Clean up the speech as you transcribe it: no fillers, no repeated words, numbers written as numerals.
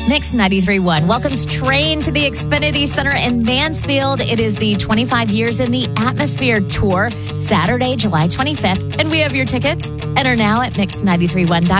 Mix 93.1 welcomes Train to the Xfinity Center in Mansfield. It is the 25 Years in the Atmosphere Tour, Saturday, July 25th. And we have your tickets. Enter now at mix931.com.